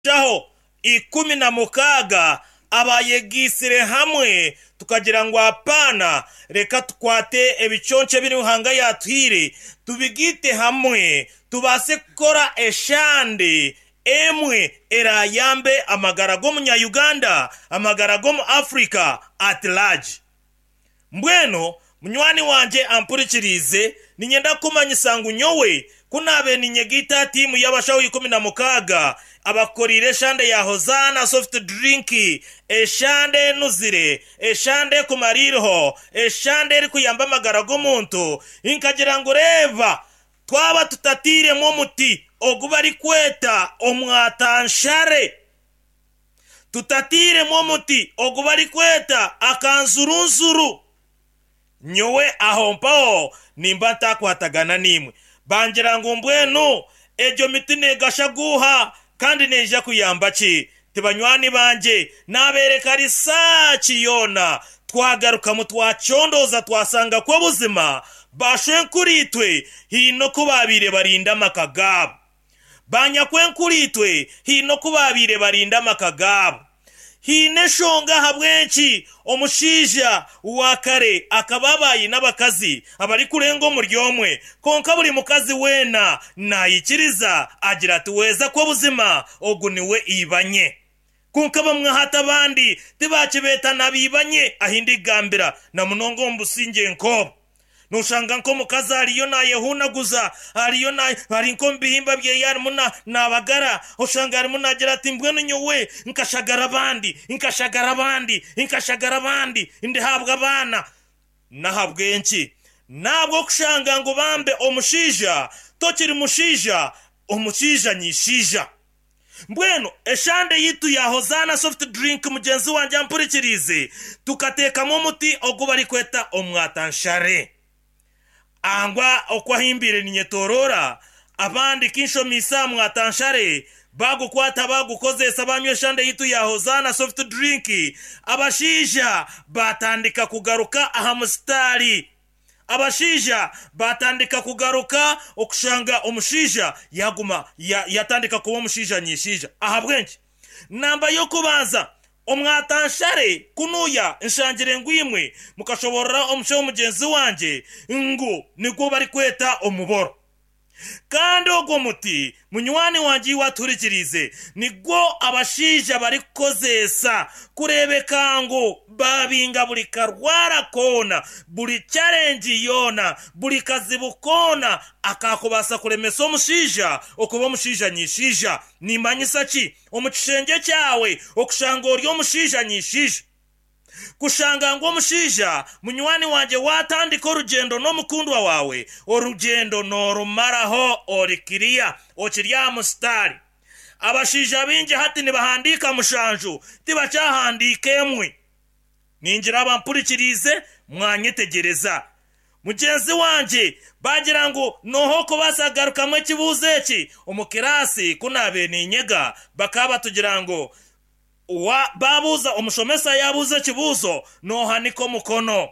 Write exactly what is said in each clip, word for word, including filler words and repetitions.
jaho ikumi na mukaga abayegisire hamwe tukagira ngo apana reka tukwate ebiconce biri hanga yatwire tubigite hamwe tubase gukora eshande emwe erayambe amagarago mu Uganda amagarago mu Africa at large. Mbweno munywani wanje ampurikirize ninyenda kumanya isangu nyowe kunabe ninyegita timu y'abashaho ikumi na mukaga abakorire shande ya Hozana soft drink eshande nuzire eshande kumaririho eshande eri kuyamba amagarago muntu inkagira ngo reva twaba tutatire mu muti oguba ari kweta omwatanshare tutatire mu muti oguba ari kweta akanzurunzuru nyowe aho mpao nimba ntakwatagana nimwe bangira ngo mbwenu ejo miti negashaguha kandi neja kuyamba ki tibanywani banje nabereka risachi yona twagaruka mu twacondoza twasanga ko buzima bashwenkuritwe hino kubabire barinda makagabo banya kwenkuritwe hino kubabire barinda makagabo hine shonga habwenchi omushija wakare akababayi n'abakazi abari kurengo muryomwe konka buri mukazi wena nayikiriza agira tuweza ko buzima oguniwe ibanye konka bamwe hata bandi tibakibeta nabibanye ahindi gambira na munongo mbusinge nko nushanga nko mukazi ariyo nayehunaguza ariyo na ari nko mbihimba bye yari muna nabagara ushanga ari munagira ati mbwene nyowe nkashagara bandi nkashagara bandi nkashagara bandi indi habwa bana nahabwenki nabwo kushanga ngo bambe omushija tokiri mushija omushija nyishija mbweno eshande yitu ya Hozana soft drink mugenzi wanje ampurikirize tukateka mu muti oguba ari kweta omwatanshare angwa okwahimbire ninyetorora abandi kinsho misa mwatanshare bagukwata bagukozesa banywe shande yitu ya Hozana soft drink abashija batandika kugaruka aha mustari abashija batandika kugaruka okushanga omushija yaguma ya, yatandika kuba omushija nyishija ahabwenki namba yo kubanza omwatanshare kunuya nshangire ngwimwe mukashobora omusho mugenzi wanje ngo niko bari kweta omuboro kandi ogwo muti munywani wanje waturikirize nigo abashija bari kozesa kurebeka ngo babinga buri karwara kona buri challenge yona buri kazibu kona akakubasa kuremesa omushija okuba omushija nyishija nimanyisa ki omukishenge cyawe okushanga oryo omushija nyishija kushanga ngo omushija munywani wanje watandika orugendo n'omukundwa wawe orugendo norumaraho orikiria okirya mustari abashija binje hati nibahandika mushanju tibacyahandika emwe ningira abampurikirize mwanyetegereza mugenzi wanje bagira ngo noho ko basagaruka mu kibuze ki omukirasi kunabe ninyega bakaba tugira ngo wa babuza umushomesa yabuze kibuzo noha niko mukono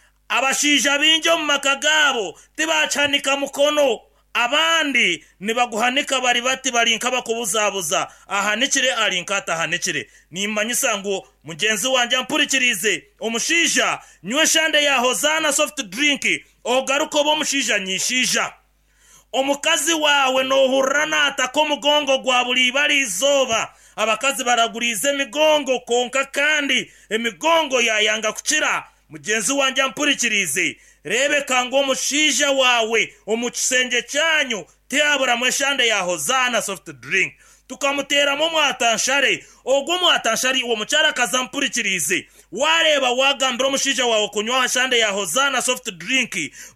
abashija binjo mu makagabo tibacanika mukono abandi nibaguhanika bari bati barinka bakubuzabuza ahanikire arinkata ahanikire nimanyisa ngo mugenzi wanje ampurikirize omushija nywe shande ya Hozana soft drink ogaruko bo mushija nyishija omukazi wawe nohurana atako mugongo gwa buli bari izoba abakazi baragurize migongo konka kandi emigongo yayanga kukira mugenzi wanje ampurikirize rebeka ngo mushija wawe omukisenge cyanyu teabura mweshande ya Hozana soft drink tukamutera mu mwatanshare ogwo mwatanshari uwo mucara kazampurikirize wareba wagambira omushija wawe kunywa shande ya Hozana soft drink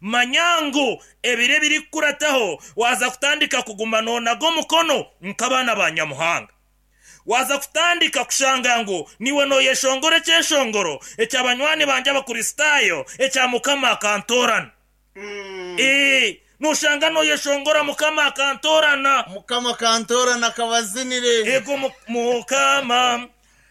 manyango ebire biri kurataho waza kutandika kuguma nonago mukono nkabana banyamuhanga waza kutandika kushanga ngo niwe no yeshongore cyeshongoro ecy'abanywani banje abakristayo ecya mukama kantorana mm. eh nushanga no yeshongora mukama kantorana mukama kantorana kabazinire ego mukama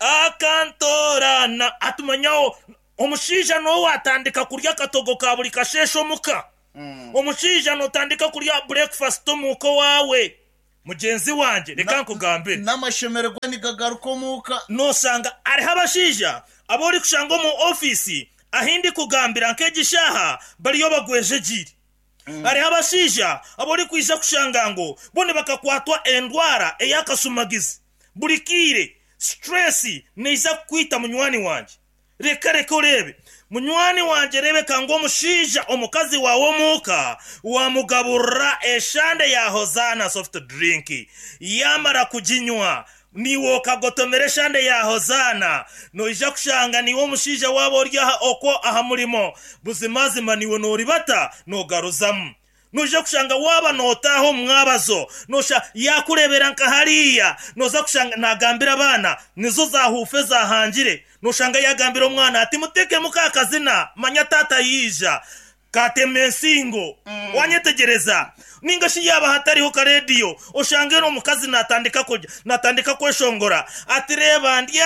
akantorana atumanyaho omushija no watandika kurya katogo ka buri kashesho muka mm. omushija no tandika kurya breakfast muko wawe mugenzi wanje reka nkugambire n'amashemererwa nigagarukomuka nosanga ari habashija abori kushanga mu office ahindi kugambira nkegishaha bariyo bagweje jiri mm. ari habashija abori kwisha kushanga ngo bone bakakwatwa endwara eyakasumagizi burikire stress niza kwita munywani wanje reka reka urebe munywani wanje rebe kango mushija omukazi wawo muka wa mugabura eshande ya Hozana soft drink yamara kujinywa niwo kagotomere shande ya Hozana noija kushanga niwo mushija wabo rya oko aha murimo buzimazima niwo noribata no garuzamu noja kushanga waba notaho mwabazo nosha yakurebera nkahariya noza kushanga nagambira abana nizo zahufe zahangire noshanga yagambira umwana ati muteke mukakazina manya tata yija katemensingo mm. wanyetegereza ningashi yaba hatariho ka radio oshange no mukazi natandika ko natandika kweshongora ati reba ndya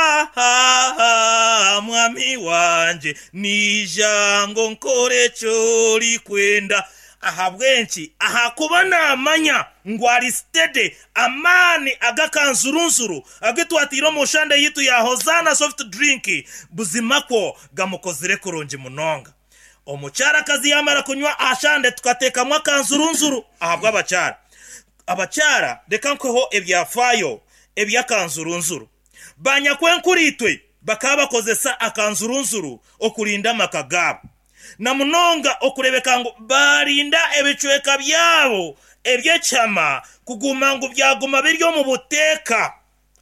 ha ha mwami wanje nijango nkore cyori kwenda aha bwenshi aha kubana amanya ngwari stede amani agakanzurunzuru agitwatiro mu shande yitu ya Hozana soft drink buzimako gamukozire kuronje munonga omucyara kazi yamara kunywa ashande tukateka mwa kanzurunzuru ahabwa abacyara abacyara reka nkoho ebyafayo ebyakanzurunzuru banya kwenkuritwe bakaba kozesa akanzurunzuru okurinda makagabo na munonga okurebeka ngo barinda ebicweka byabo ebyechama kuguma ngo byaguma biryo mu buteka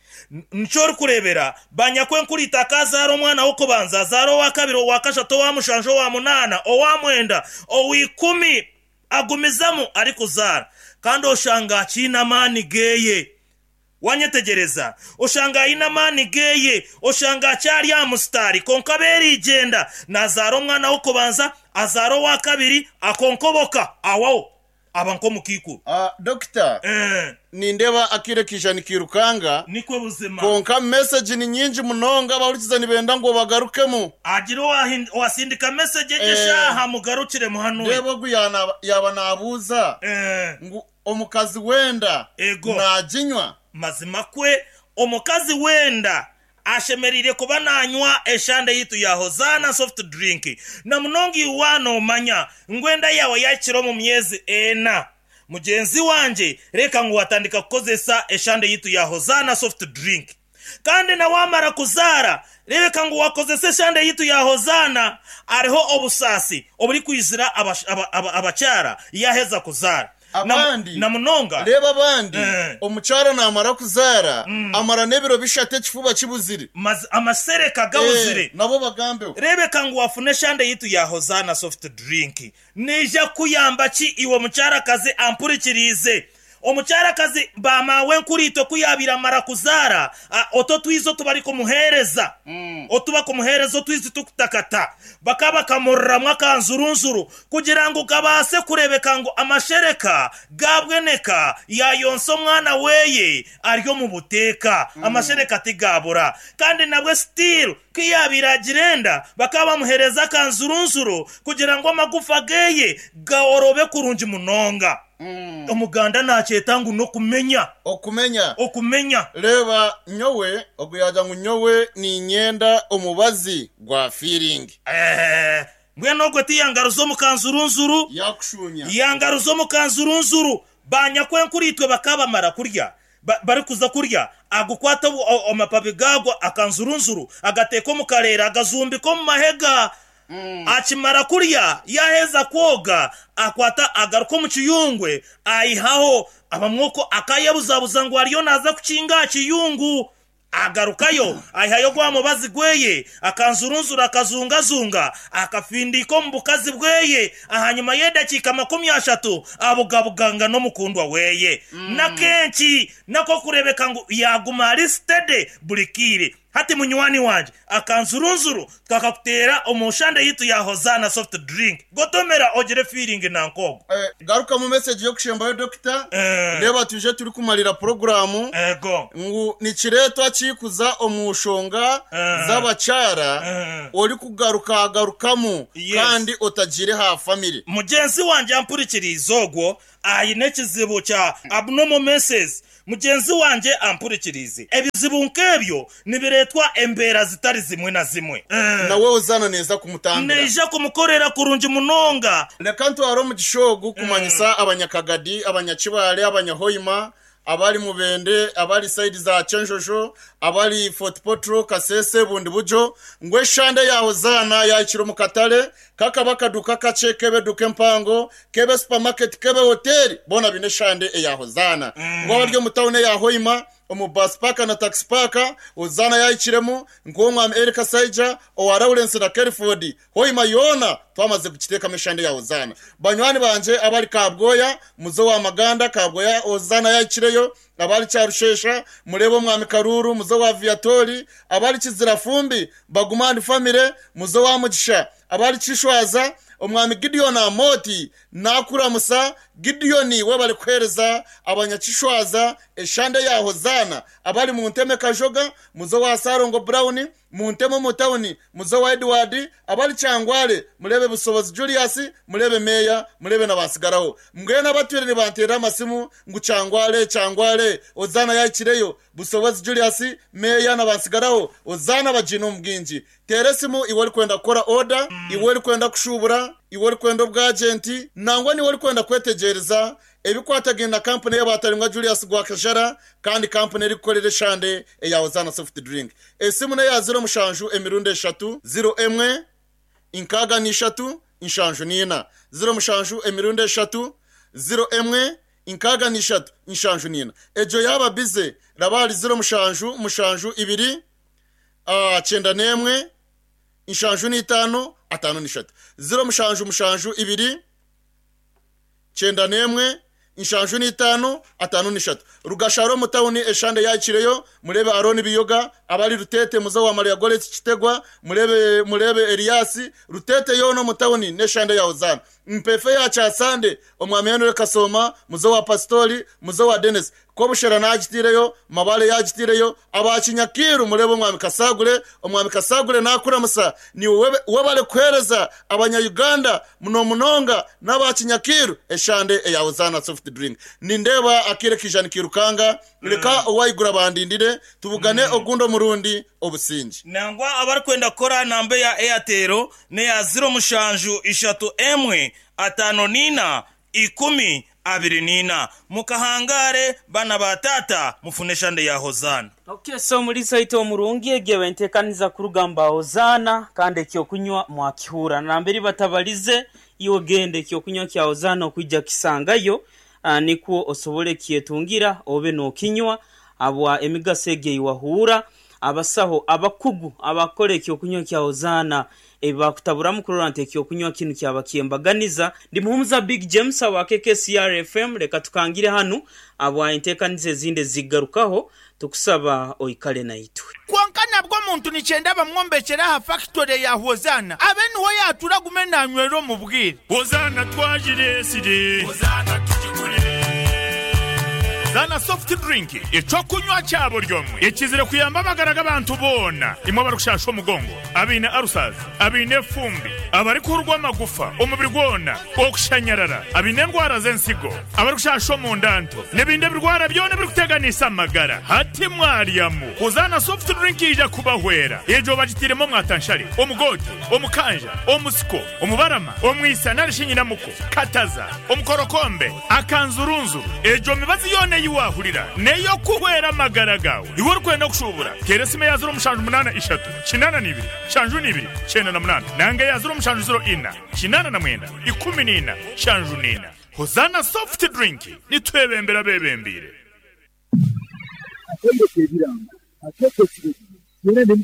nchori kurebera banya kwenkurita kazaro mwana uko banza zaro wa kabiri wa kashato wa mushanjo wa munana o wa mwenda o wikumi agumizamu ari kuzara kandi oshanga china mani geye wanyetegereza oshanga ina mani geye oshanga cyari ya mustari konkaberi igenda nazaro mwana uko banza azaro wa kabiri akonkoboka awawo abanko mukiku ah uh, doctor eh nindeba akirekisha nikirukanga nikwe buzima konka message ni nyinji munonga aburikiza nibenda ngo bagarukemo agiro wasindika message jeshaha eh, mugarukire muhanu ndebo guyana yaba nabuza eh ngo omukazi wenda ego najinywa mazima kwe omukazi wenda ashemerire kuba nanywa eshande yitu ya Hozana soft drink na munongi wano manya ngwenda yawe yakiro mu myezi ena mugenzi wanje reka ngo watandika kukozesa eshande yitu ya Hozana soft drink kandi na wamara kuzara reka ngo wakozesa eshande yitu ya Hozana ariho obusasi oburi kwizira abacyara yaheza kuzara abandi na munonga reba abandi eh. omucyara namara kuzara mm. amara nebiro bishate kifuba kibuzire amasereka gawuzire eh, nabo bagambe rebe kangu wafune shande yitu ya Hozana soft drink neja kuyamba ki iwo mucyara kazi ampurikirize omucyara kazi bamawe nkurito kuyabira mara kuzara oto twizo tubari ko muhereza mm. otuba ko muherezo twizi tukutakata bakaba kamurra mwakanzurunzuru kugira ngo kabase kurebeka ngo amashereka gabweneka ya yonso mwana weye ariyo mu buteka mm. amashereka tigabura kandi nabwe still kiyabira girenda bakaba muhereza kanzurunzuru kugira ngo amagufa geye gaorobe kurunji munonga Mm. omuganda nachetangu no kumenya okumenya okumenya leba nyowe oguyaja ngo nyowe ni nyenda omubazi gwa feeling eh ngweno gwe tiyangaruzo mukanzurunzuru yakushunya yangaruzo mukanzurunzuru banya kwenkuritwe bakaba mara kurya ba, bari kuza kurya agukwata omapabe gago akanzurunzuru agateko mukarera agazumbiko mu mahega Mm. achimara kurya yaheza koga akwata agaruko mu kiyungwe ayihaho abamwoko akayabuzabuza ngo ariyo naza kucinga kiyungu agarukayo ayihayo gwa mubazi gweye akanzurunzura akazungazunga akafindiko mbukazi bweye ahanyuma yedakika makumi ashatu abugabuganga no mukundwa weye mm. na kenshi nako kurebeka ngo yaguma listede burikire hati munywani wanje akanzurunzuru kakakutera omushande yitu ya Hozana soft drink gotomera ogere feeling nankogo eh garuka mu message yo kushemba yo doctor eh. Leba tuje turi kumalira programu ego ngo ni kireto akikuza omushonga eh. Zabacyara eh. Ori kugaruka agarukamu yes. Kandi otagire ha family mugenzi wanje ampurikiriza ogwo ayine kizibu cya abnormal menses mugenzi wanje ampurikirize ebizibu nkebyo nibiretwa embera zitari zimwe na zimwe nawe uzana neza kumutambira neje kumukorera kurungi munonga reka ntwaro mu gishogo kumanyisa abanyakagadi abanyakibale abanyahoyima abali mubende abali side za Chenjojo abali Fort Potro Kasese bundi bujo ngwe shande yaho zana yakiro mu Katale kaka bakaduka kace kebe duke mpango kebe supermarket kebe hotel bona bine shande yaho zana mm. ngo baryo mutawune yaho ima omu bus park na taxi park uzana yayikiremo ngo mwam Erika Saija o Lawrence na Kerford hoyima yona twamaze kukiteka meshande yaho zana banywani banje abali Kabgoya muzo wa Maganda Kabgoya ozana yayikireyo abali Charushesha murebo mwami Karuru muzo wa Viatori abali Kizirafumbi Bagumani family muzo wa Mugisha abali Kishwaza omwami Gideon Amoti nakuramusa Gideon we bali kwereza abanyakishwaza eshande yaho zana abali mu nteme Kajoga muzo wa Sarongo Brown mu nteme mu town muzo wa Edward abali Cyangwale murebe Busobozi Julius murebe Meya murebe nabasigaraho mbwe nabatwire ni bantera amasimu ngu Cyangwale Cyangwale ozana yakireyo Busobozi Julius Meya nabasigaraho ozana bajino mbwinji teresimu iwali kwenda kora order iwali kwenda kushubura iwali kwenda bwagenti nangwa ni wali kwenda kwetegereza ebikwatagenda company y'abatarimwa Julius Gwakajara kandi company eri kukorera shande ya Ozana soft drink esimu ne ya zero mushanju emirundi eshatu zero emwe inkaga ni eshatu inshanju nina zero mushanju emirundi eshatu zero emwe inkaga ni eshatu inshanju nina ejo yaba bize rabali zero mushanju mushanju ibiri ah cyenda nemwe inshanju ni itanu atanu ni eshatu zero mushanju mushanju ibiri cyenda nemwe inshanju ni itanu atanu ni eshatu rugasharo mutawuni eshande yakireyo murebe Aroni Biyoga abali Rutete muzo wa Maria Goret Kitegwa murebe murebe Elias Rutete yono mutawuni neshande ya Ozana mpefe ya cha Sande omwamenere Kasoma muzo wa Pastori muzo wa Dennis ko bushera nagitireyo mabale yagitireyo abakinyakiru murebe mwami Kasagure omwami Kasagure nakuramusa ni we bale kwereza abanya Uganda muno munonga n'abakinyakiru eshande ya Ozana soft drink nindeba akire kijani kirukanga reka owayigura bandindire tubugane ogundo murundi obusinji nangwa abari kwenda kora nambe ya Airtel ne ya zero mushanju ishatu emwe atano nina ikumi abiri nina mukahangare bana batata mufuneshande ya Hozana. Okay, so muri site omurungi egewe ntekaniza kurugamba Hozana kandi kyo kunywa mwakihura namberi batabalize iyo gende kyo kunywa kya Hozana okujja kisangayo uh, nikuo osobole kietungira obe no kinywa abwa emigasege iwahura abasaho abakugu abakore kyo kunywa kya Hozana ebakutabura mukurante kyo kunywa kinu kyabakiyembaganiza ndi muhumuza Big James wa K K C R F M reka tukangire hanu abwa intekanize zinde zigarukaho tukusaba oikale na itwe kwankana bwo muntu nicyenda bamwombekera ha factory ya Hozana abeni ho yatura gumena nywero mu bwire Hozana twajire sidi Hozana tujigure Zana soft drink icyo kunywa cyabo ryomwe ikizire kuyamba bagaraga abantu bona imwe barushasho mugongo abine arusazi abine fumbi abari kurwa magufa umubiri gwona okushanyarara abine ndwara zensigo abari kushasho mu ndanto nebinde birwara byone biri kuteganisa amagara hati mwariyamu Hozana soft drink ija kubahwera ejo bagitiremo mwatanshari omugoti omukanja omusiko omubarama omwisa narishinyina muko kataza omukorokombe akanzurunzu ejo mibazi yone yiwahurira neyo kuhwera magaragawe iwo rukwenda kushubura keresime ya zero mushanju munana ishatu kinana nibiri shanju nibiri cyenda na munana nange ya zero mushanju zero ina kinana na mwenda ikumi nina shanju nina Hozana soft drink nitwebembera bebembire